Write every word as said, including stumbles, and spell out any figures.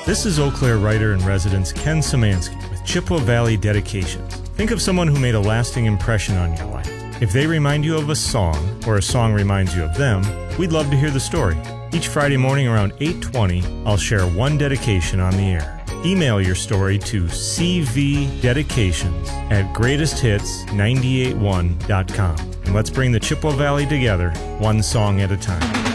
This is Eau Claire writer and resident Ken Szymanski with Chippewa Valley Dedications. Think of someone who made a lasting impression on your life. If they remind you of a song, or a song reminds you of them, we'd love to hear the story. Each Friday morning around eight twenty, I'll share one dedication on the air. Email your story to c v dedications at greatest hits nine eight one dot com. And let's bring the Chippewa Valley together, one song at a time.